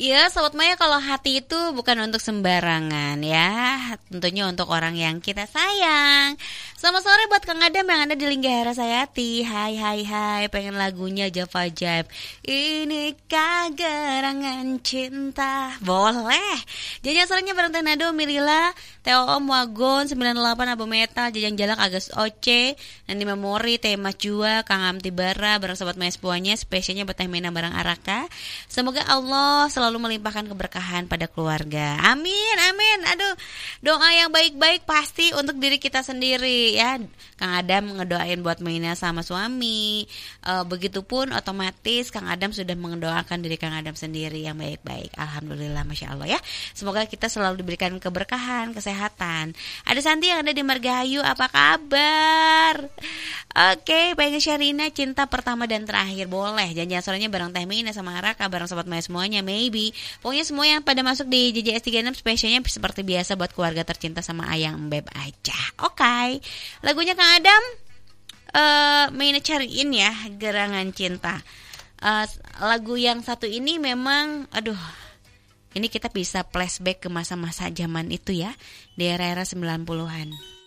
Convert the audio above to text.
Ya, Sobat Maya, kalau hati itu bukan untuk sembarangan ya. Tentunya untuk orang yang kita sayang. Selamat sore buat Kang Adam yang ada di Linggahara Sayati. Hai hai hai, pengen lagunya Java Jive. Inikah gerangan cinta? Boleh. Jajan sorenya bareng Teh Nado, Mirila, Teo Om, Wagon, 98, Abu Metal, Jajang Jalak, Agus Oce, Nandi Memori, Tema Jua, Kang Amti Bara, bareng Sobat Maya semuanya. Spesialnya buat Teh Mena bareng Araka. Semoga Allah selalu melimpahkan keberkahan pada keluarga. Amin, amin. Aduh, doa yang baik-baik pasti untuk diri kita sendiri ya. Kang Adam ngedoain buat Maina sama suami. Begitupun otomatis Kang Adam sudah mendoakan diri Kang Adam sendiri yang baik-baik. Alhamdulillah, Masya Allah ya. Semoga kita selalu diberikan keberkahan, kesehatan. Ada Santi yang ada di Margahayu, apa kabar? Oke, pengen Syarina cinta pertama dan terakhir. Boleh, janjian sorenya bareng Teh Mina sama Raka, bareng Sobat Maya semuanya, maybe. Pokoknya semua yang pada masuk di JJS 36 spesialnya seperti biasa buat keluarga tercinta sama Ayang Mbeb aja. Oke. Lagunya Kang Adam Mina cariin ya, Gerangan Cinta. Lagu yang satu ini memang aduh, ini kita bisa flashback ke masa-masa zaman itu ya, di era-era 90-an.